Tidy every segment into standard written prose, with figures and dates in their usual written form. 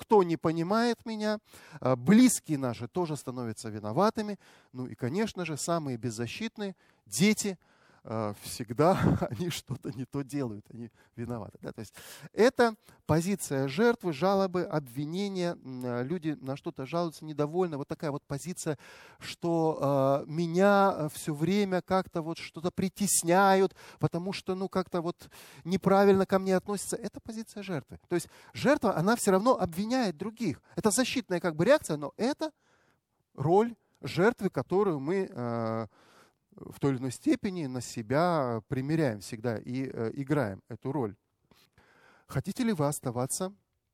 никто не понимает меня, близкие наши тоже становятся виноватыми. Ну и, конечно же, самые беззащитные, дети, всегда они что-то не то делают, они виноваты. Да? То есть это позиция жертвы, жалобы, обвинения. Люди на что-то жалуются, недовольны. Вот такая вот позиция, что меня все время как-то вот что-то притесняют, потому что ну как-то вот неправильно ко мне относятся. Это позиция жертвы. То есть жертва, она все равно обвиняет других. Это защитная как бы реакция, но это роль жертвы, которую мы в той или иной степени на себя примеряем всегда и играем эту роль. Хотите ли вы оставаться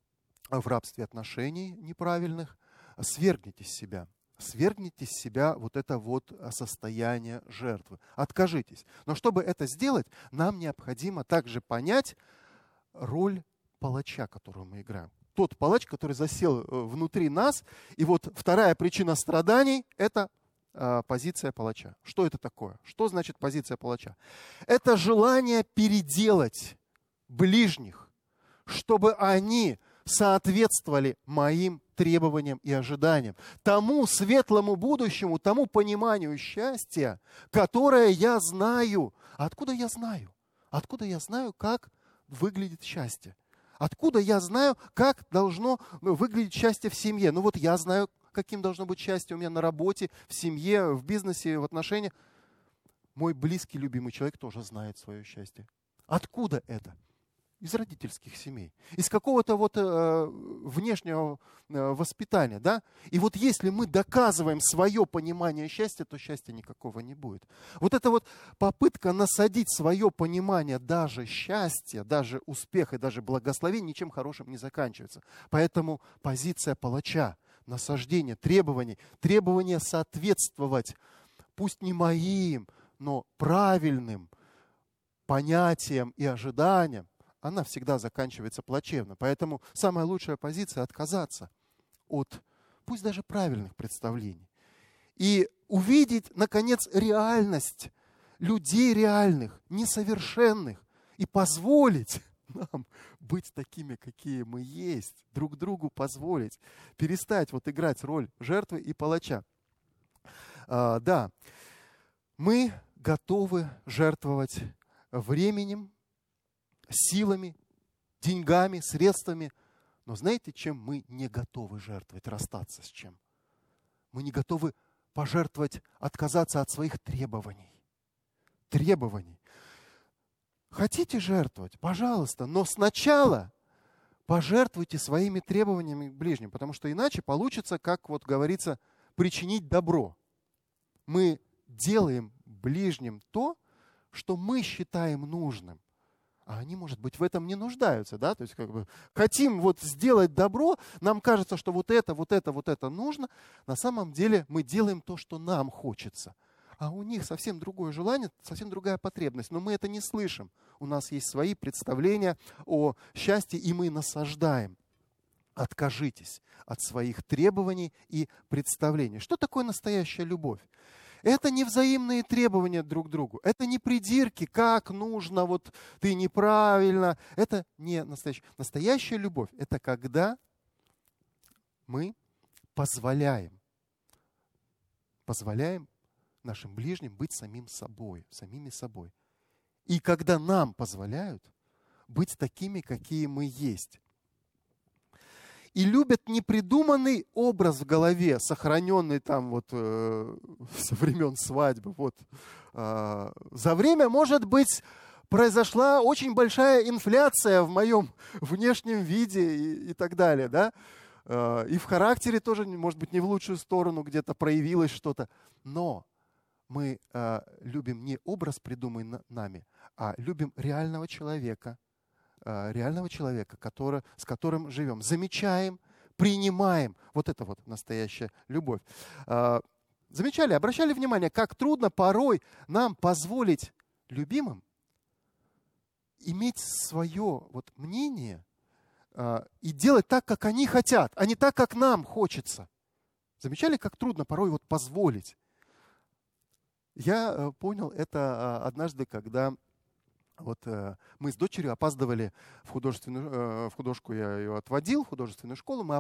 в рабстве отношений неправильных? Свергните с себя. Свергните с себя вот это вот состояние жертвы. Откажитесь. Но чтобы это сделать, нам необходимо также понять роль палача, которую мы играем. Тот палач, который засел внутри нас. И вот вторая причина страданий – это позиция палача. Что это такое? Что значит позиция палача? Это желание переделать ближних, чтобы они соответствовали моим требованиям и ожиданиям, тому светлому будущему, тому пониманию счастья, которое я знаю. А откуда я знаю? Откуда я знаю, как выглядит счастье? Откуда я знаю, как должно выглядеть счастье в семье? Ну вот я знаю, каким должно быть счастье у меня на работе, в семье, в бизнесе, в отношениях. Мой близкий, любимый человек тоже знает свое счастье. Откуда это? Из родительских семей. Из какого-то вот внешнего воспитания. Да? И вот если мы доказываем свое понимание счастья, то счастья никакого не будет. Вот эта вот попытка насадить свое понимание даже счастья, даже успеха, даже благословения ничем хорошим не заканчивается. Поэтому позиция палача, насаждение требований, требование соответствовать, пусть не моим, но правильным понятиям и ожиданиям, она всегда заканчивается плачевно. Поэтому самая лучшая позиция – отказаться от, пусть даже правильных представлений. И увидеть, наконец, реальность людей реальных, несовершенных, и позволить нам быть такими, какие мы есть, друг другу позволить, перестать вот играть роль жертвы и палача. Да, мы готовы жертвовать временем, силами, деньгами, средствами, но знаете, чем мы не готовы жертвовать, расстаться с чем? Мы не готовы пожертвовать, отказаться от своих требований. Требований. Хотите жертвовать? Пожалуйста, но сначала пожертвуйте своими требованиями к ближним, потому что иначе получится, как вот говорится, причинить добро. Мы делаем ближним то, что мы считаем нужным, а они, может быть, в этом не нуждаются, да? То есть как бы хотим вот сделать добро, нам кажется, что вот это нужно, на самом деле мы делаем то, что нам хочется. А у них совсем другое желание, совсем другая потребность. Но мы это не слышим. У нас есть свои представления о счастье, и мы насаждаем. Откажитесь от своих требований и представлений. Что такое настоящая любовь? Это не взаимные требования друг к другу. Это не придирки, как нужно, вот ты неправильно. Это не настоящая. Настоящая любовь – это когда мы позволяем нашим ближним быть самими собой. И когда нам позволяют быть такими, какие мы есть. И любят непридуманный образ в голове, сохраненный там вот со времен свадьбы. Вот. За время, может быть, произошла очень большая инфляция в моем внешнем виде и так далее. Да? И в характере тоже, может быть, не в лучшую сторону где-то проявилось что-то. Но мы любим не образ, придуманный нами, а любим реального человека, с которым живем. Замечаем, принимаем. Вот это вот настоящая любовь. Замечали, обращали внимание, как трудно порой нам позволить любимым иметь свое вот мнение и делать так, как они хотят, а не так, как нам хочется. Замечали, как трудно порой вот позволить? Я понял это однажды, когда вот мы с дочерью опаздывали в художку, я ее отводил в художественную школу, мы